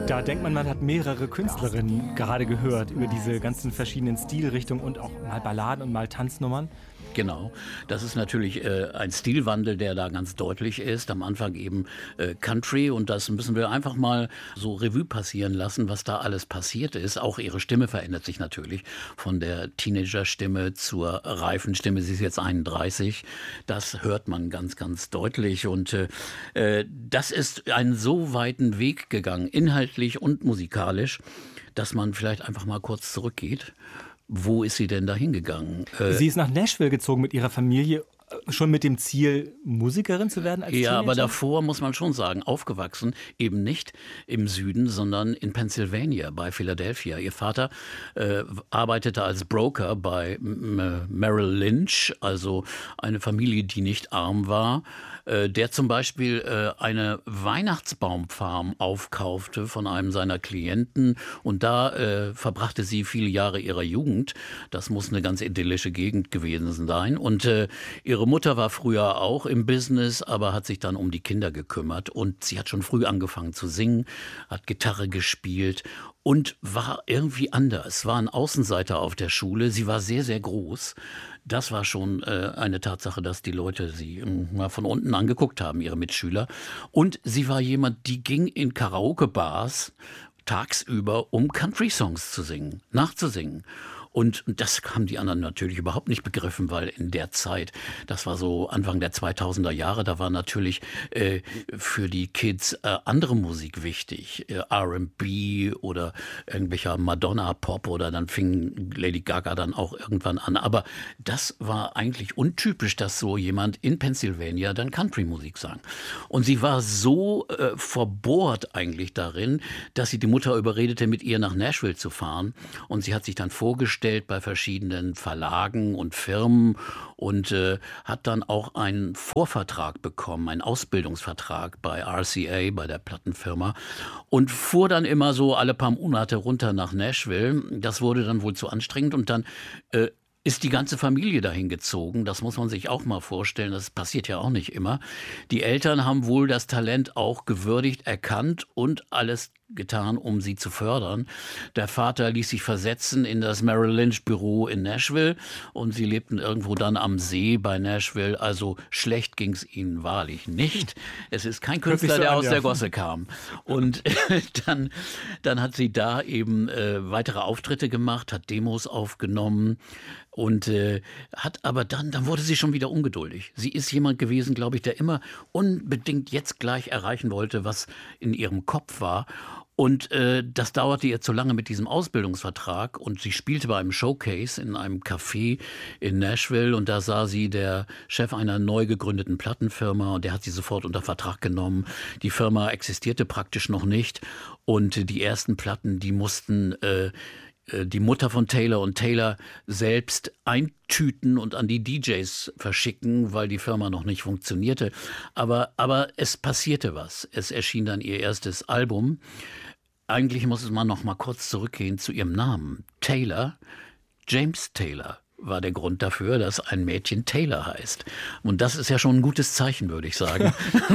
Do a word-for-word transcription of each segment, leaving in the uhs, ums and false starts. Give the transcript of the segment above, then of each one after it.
Da denkt man, man hat mehrere Künstlerinnen gerade gehört über diese ganzen verschiedenen Stilrichtungen und auch mal Balladen und mal Tanznummern. Genau, das ist natürlich äh, ein Stilwandel, der da ganz deutlich ist. Am Anfang eben äh, Country, und das müssen wir einfach mal so Revue passieren lassen, was da alles passiert ist. Auch ihre Stimme verändert sich natürlich von der Teenagerstimme zur reifen Stimme. Sie ist jetzt einunddreißig. Das hört man ganz, ganz deutlich, und äh, das ist einen so weiten Weg gegangen, inhaltlich und musikalisch, dass man vielleicht einfach mal kurz zurückgeht. Wo ist sie denn da hingegangen? Sie ist nach Nashville gezogen mit ihrer Familie, schon mit dem Ziel, Musikerin zu werden als Ja, Teenager? aber davor muss man schon sagen, aufgewachsen, eben nicht im Süden, sondern in Pennsylvania bei Philadelphia. Ihr Vater äh, arbeitete als Broker bei M- Merrill Lynch, also eine Familie, die nicht arm war, äh, der zum Beispiel äh, eine Weihnachtsbaumfarm aufkaufte von einem seiner Klienten, und da äh, verbrachte sie viele Jahre ihrer Jugend. Das muss eine ganz idyllische Gegend gewesen sein, und äh, ihre Ihre Mutter war früher auch im Business, aber hat sich dann um die Kinder gekümmert, und sie hat schon früh angefangen zu singen, hat Gitarre gespielt und war irgendwie anders, war ein Außenseiter auf der Schule. Sie war sehr, sehr groß. Das war schon äh, eine Tatsache, dass die Leute sie äh, mal von unten angeguckt haben, ihre Mitschüler. Und sie war jemand, die ging in Karaoke-Bars tagsüber, um Country-Songs zu singen, nachzusingen. Und das haben die anderen natürlich überhaupt nicht begriffen, weil in der Zeit, das war so Anfang der zweitausender Jahre, da war natürlich äh, für die Kids äh, andere Musik wichtig. Äh, R and B oder irgendwelcher Madonna-Pop, oder dann fing Lady Gaga dann auch irgendwann an. Aber das war eigentlich untypisch, dass so jemand in Pennsylvania dann Country-Musik sang. Und sie war so äh, verbohrt eigentlich darin, dass sie die Mutter überredete, mit ihr nach Nashville zu fahren. Und sie hat sich dann vorgestellt bei verschiedenen Verlagen und Firmen und äh, hat dann auch einen Vorvertrag bekommen, einen Ausbildungsvertrag bei R C A, bei der Plattenfirma, und fuhr dann immer so alle paar Monate runter nach Nashville. Das wurde dann wohl zu anstrengend, und dann äh, ist die ganze Familie dahin gezogen. Das muss man sich auch mal vorstellen. Das passiert ja auch nicht immer. Die Eltern haben wohl das Talent auch gewürdigt, erkannt und alles getan, um sie zu fördern. Der Vater ließ sich versetzen in das Merrill Lynch Büro in Nashville, und sie lebten irgendwo dann am See bei Nashville. Also schlecht ging es ihnen wahrlich nicht. Es ist kein Künstler, so der an, aus ja. der Gosse kam. Und dann, dann hat sie da eben äh, weitere Auftritte gemacht, hat Demos aufgenommen. Und äh, hat aber dann, dann wurde sie schon wieder ungeduldig. Sie ist jemand gewesen, glaube ich, der immer unbedingt jetzt gleich erreichen wollte, was in ihrem Kopf war. Und äh, das dauerte ihr zu lange mit diesem Ausbildungsvertrag, und sie spielte bei einem Showcase in einem Café in Nashville, und da sah sie der Chef einer neu gegründeten Plattenfirma, und der hat sie sofort unter Vertrag genommen. Die Firma existierte praktisch noch nicht, und die ersten Platten, die mussten äh, die Mutter von Taylor und Taylor selbst eintüten und an die D Js verschicken, weil die Firma noch nicht funktionierte. Aber, aber es passierte was. Es erschien dann ihr erstes Album. Eigentlich muss man noch mal kurz zurückgehen zu ihrem Namen. Taylor, James Taylor war der Grund dafür, dass ein Mädchen Taylor heißt. Und das ist ja schon ein gutes Zeichen, würde ich sagen.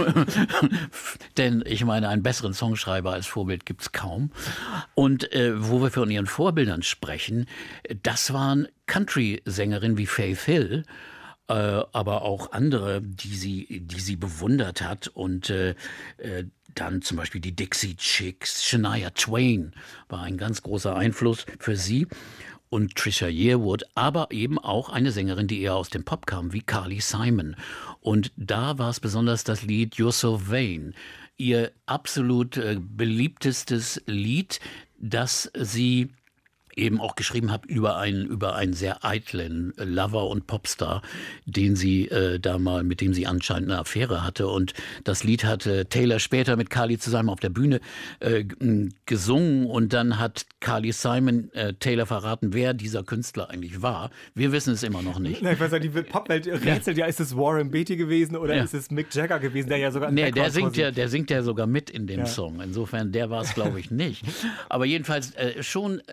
Denn ich meine, einen besseren Songschreiber als Vorbild gibt's kaum. Und äh, wo wir von ihren Vorbildern sprechen, das waren Country-Sängerinnen wie Faith Hill, äh, aber auch andere, die sie, die sie bewundert hat. Und äh, äh, dann zum Beispiel die Dixie Chicks. Shania Twain war ein ganz großer Einfluss für sie. Und Trisha Yearwood, aber eben auch eine Sängerin, die eher aus dem Pop kam, wie Carly Simon. Und da war es besonders das Lied You're So Vain, ihr absolut äh, beliebtestes Lied, das sie eben auch geschrieben hat über einen, über einen sehr eitlen Lover und Popstar, den sie äh, da mal, mit dem sie anscheinend eine Affäre hatte. Und das Lied hatte Taylor später mit Carly zusammen auf der Bühne äh, gesungen, und dann hat Carly Simon äh, Taylor verraten, wer dieser Künstler eigentlich war. Wir wissen es immer noch nicht. Na, ich weiß nicht, die Popwelt rätselt ja, ist es Warren Beatty gewesen oder Ja. ist es Mick Jagger gewesen, der ja sogar Nee, der singt ja, der singt ja sogar mit in dem Ja. Song. Insofern, der war es, glaube ich, nicht. Aber jedenfalls äh, schon äh,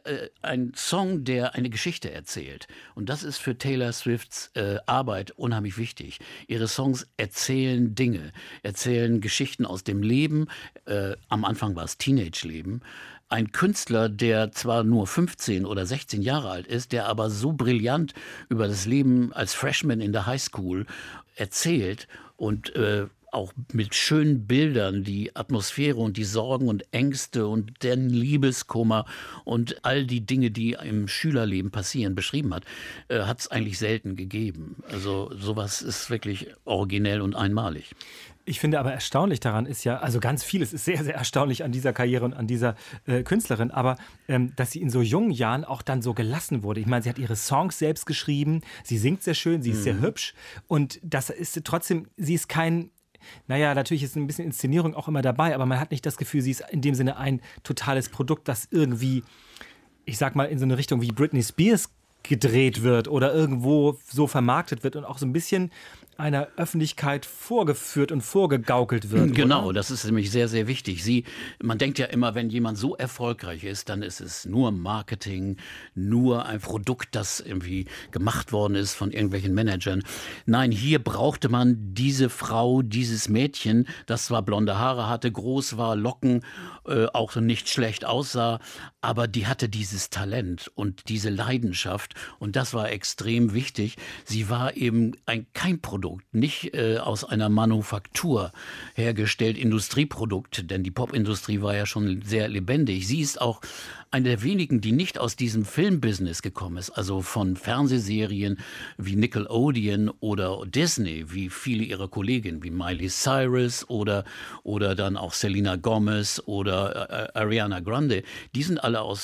ein Song, der eine Geschichte erzählt. Und das ist für Taylor Swifts äh, Arbeit unheimlich wichtig. Ihre Songs erzählen Dinge, erzählen Geschichten aus dem Leben. Äh, am Anfang war es Teenage-Leben. Ein Künstler, der zwar nur fünfzehn oder sechzehn Jahre alt ist, der aber so brillant über das Leben als Freshman in der Highschool erzählt und äh, auch mit schönen Bildern die Atmosphäre und die Sorgen und Ängste und den Liebeskummer und all die Dinge, die im Schülerleben passieren, beschrieben hat, äh, hat es eigentlich selten gegeben. Also sowas ist wirklich originell und einmalig. Ich finde aber erstaunlich daran ist ja, also ganz vieles ist sehr, sehr erstaunlich an dieser Karriere und an dieser äh, Künstlerin, aber ähm, dass sie in so jungen Jahren auch dann so gelassen wurde. Ich meine, sie hat ihre Songs selbst geschrieben, sie singt sehr schön, sie ist mhm. sehr hübsch und das ist trotzdem, sie ist kein, naja, natürlich ist ein bisschen Inszenierung auch immer dabei, aber man hat nicht das Gefühl, sie ist in dem Sinne ein totales Produkt, das irgendwie, ich sag mal, in so eine Richtung wie Britney Spears gedreht wird oder irgendwo so vermarktet wird und auch so ein bisschen einer Öffentlichkeit vorgeführt und vorgegaukelt wird. Genau, oder? Das ist nämlich sehr, sehr wichtig. Sie, man denkt ja immer, wenn jemand so erfolgreich ist, dann ist es nur Marketing, nur ein Produkt, das irgendwie gemacht worden ist von irgendwelchen Managern. Nein, hier brauchte man diese Frau, dieses Mädchen, das zwar blonde Haare hatte, groß war, Locken, äh, auch nicht schlecht aussah, aber die hatte dieses Talent und diese Leidenschaft und das war extrem wichtig. Sie war eben ein, kein Produkt. Nicht äh, aus einer Manufaktur hergestellt, Industrieprodukt, denn die Popindustrie war ja schon sehr lebendig. Sie ist auch eine der wenigen, die nicht aus diesem Filmbusiness gekommen ist, also von Fernsehserien wie Nickelodeon oder Disney, wie viele ihrer Kolleginnen, wie Miley Cyrus oder, oder dann auch Selena Gomez oder äh, Ariana Grande. Die sind alle aus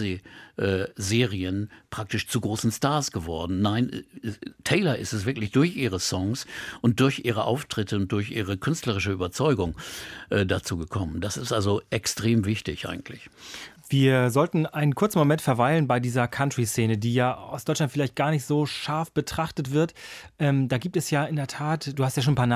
Fernsehserien praktisch zu großen Stars geworden. Nein, Taylor ist es wirklich durch ihre Songs und durch ihre Auftritte und durch ihre künstlerische Überzeugung äh, dazu gekommen. Das ist also extrem wichtig eigentlich. Wir sollten einen kurzen Moment verweilen bei dieser Country-Szene, die ja aus Deutschland vielleicht gar nicht so scharf betrachtet wird. Ähm, da gibt es ja in der Tat, du hast ja schon ein paar